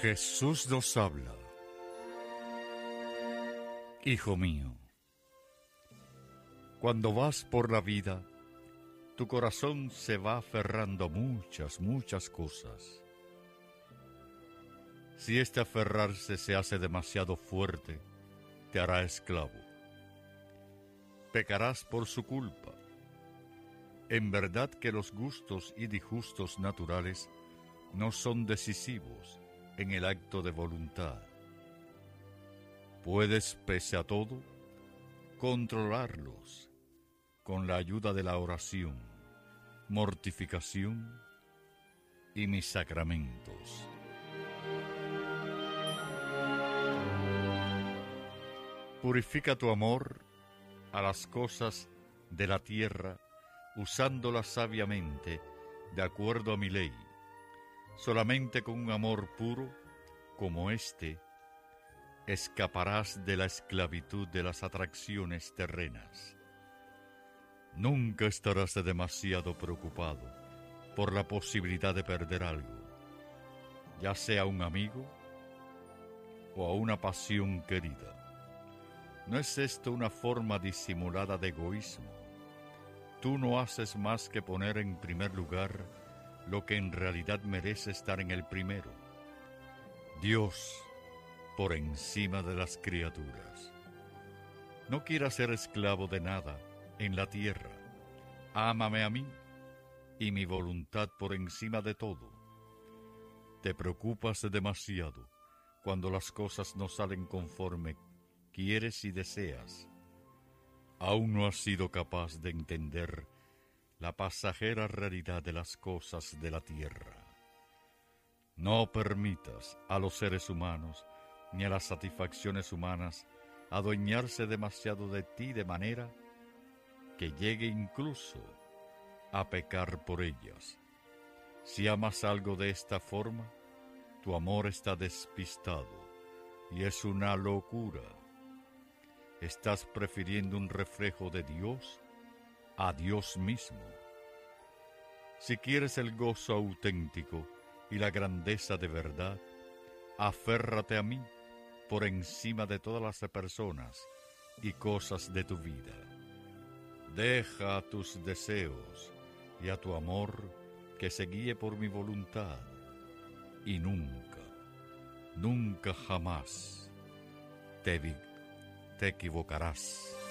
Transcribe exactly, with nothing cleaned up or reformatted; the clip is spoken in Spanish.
Jesús nos habla. Hijo mío, cuando vas por la vida, tu corazón se va aferrando a muchas, muchas cosas. Si este aferrarse se hace demasiado fuerte, te hará esclavo. Pecarás por su culpa. En verdad que los gustos y disgustos naturales no son decisivos en el acto de voluntad. Puedes, pese a todo, controlarlos con la ayuda de la oración, mortificación y mis sacramentos. Purifica tu amor a las cosas de la tierra, usándolas sabiamente, de acuerdo a mi ley. Solamente con un amor puro, como este, escaparás de la esclavitud de las atracciones terrenas. Nunca estarás demasiado preocupado por la posibilidad de perder algo, ya sea un amigo o a una pasión querida. ¿No es esto una forma disimulada de egoísmo? Tú no haces más que poner en primer lugar lo que en realidad merece estar en el primero. Dios por encima de las criaturas. No quieras ser esclavo de nada en la tierra. Ámame a mí y mi voluntad por encima de todo. Te preocupas demasiado cuando las cosas no salen conforme quieres y deseas. Aún no has sido capaz de entender la pasajera realidad de las cosas de la tierra. No permitas a los seres humanos ni a las satisfacciones humanas adueñarse demasiado de ti de manera que llegue incluso a pecar por ellas. Si amas algo de esta forma, tu amor está despistado y es una locura. Estás prefiriendo un reflejo de Dios a Dios mismo. Si quieres el gozo auténtico y la grandeza de verdad, aférrate a mí por encima de todas las personas y cosas de tu vida. Deja a tus deseos y a tu amor que se guíe por mi voluntad, y nunca, nunca jamás te, te equivocarás.